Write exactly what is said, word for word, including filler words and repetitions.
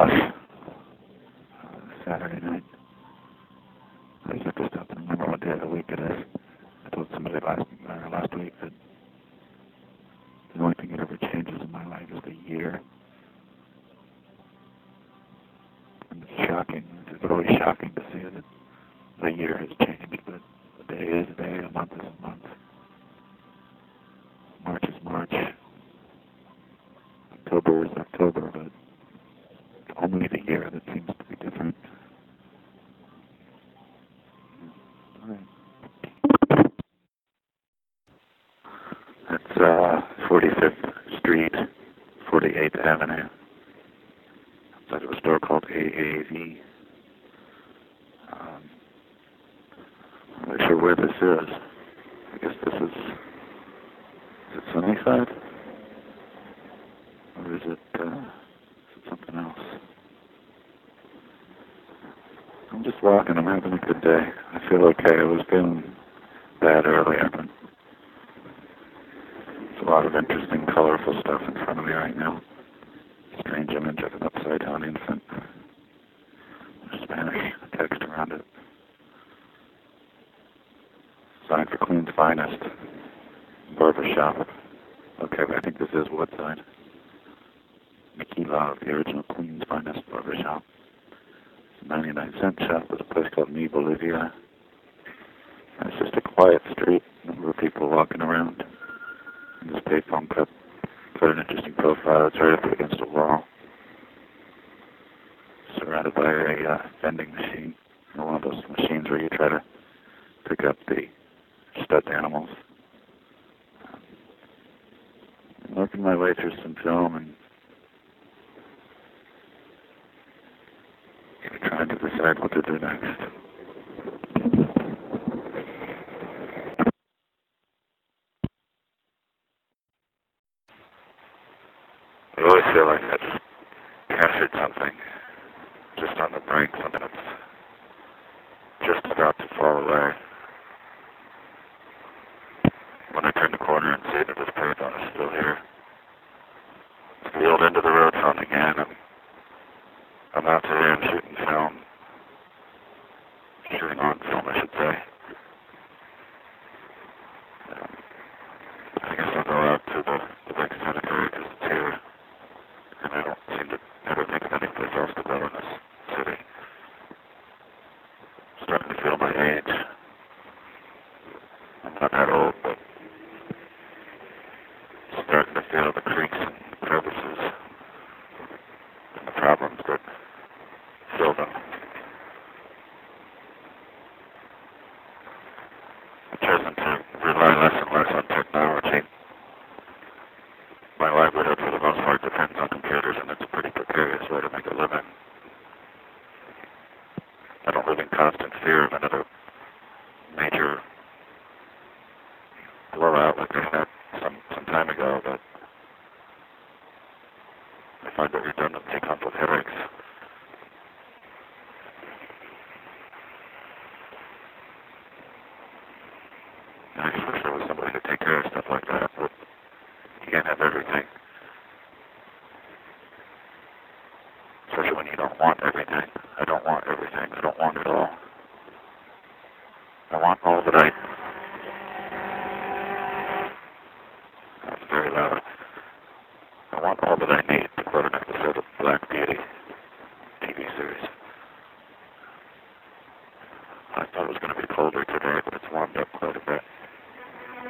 Rush uh, Saturday night. I just looked this up and remember what day of the week it is. I told somebody last uh, last week that the only thing that ever changes in my life is the year. And it's shocking. It's always shocking to see that the year has changed, but a day is a day, a month is a month. March is March. October is October, but it's only the year that seems to be different. It's uh, forty-fifth Street, forty-eighth Avenue. Outside of a store called A A V. Um, I'm not sure where this is. I guess this is... Is it Sunnyside? Or is it, uh, is it something else? I'm just walking. I'm having a good day. I feel okay. I was feeling bad earlier, but there's a lot of interesting, colorful stuff in front of me right now. Strange image of an upside-down infant. Spanish text around it. Sign for Queen's Finest. Barbershop. Okay, I think this is Woodside. Mickey Love, the original Queen's Finest Barbershop. It's a ninety-nine cent shop at a place called Mi Bolivia. And it's just a quiet street. A number of people walking around. And this payphone cup. Quite an interesting profile. It's right up against a wall. Surrounded by a uh, vending machine. One of those machines where you try to pick up the stuffed animals. I'm working my way through some film and trying to decide what to do next. I always feel like I just captured something just on the brink, something that's just about to fall away. When I turn the corner and see that this payphone is still here. It's the old end of the road phone again. I'm, I'm out today. I'm shooting film. Shooting on film, I should say. Um, I guess I'll go out to the, the big cemetery because it's here. And I don't seem to ever think of any place else to go in this city. I'm starting to feel my age. I'm not that old, but starting to feel the creaks and crevices and the problems that fill them. I've chosen to rely less and less on technology. My livelihood, for the most part, depends on computers, and it's a pretty precarious way to make a living. I don't live in constant fear of another major blowout like I had some, some time ago, but I find that redundancy comes with headaches. And I just wish there was somebody to take care of stuff like that, but you can't have everything. Especially when you don't want everything. I don't want everything. I don't want it all. I want all that I... That's very loud. I want all that I need to quote an episode of Black Beauty T V series. I thought it was going to be colder today, but it's warmed up quite a bit.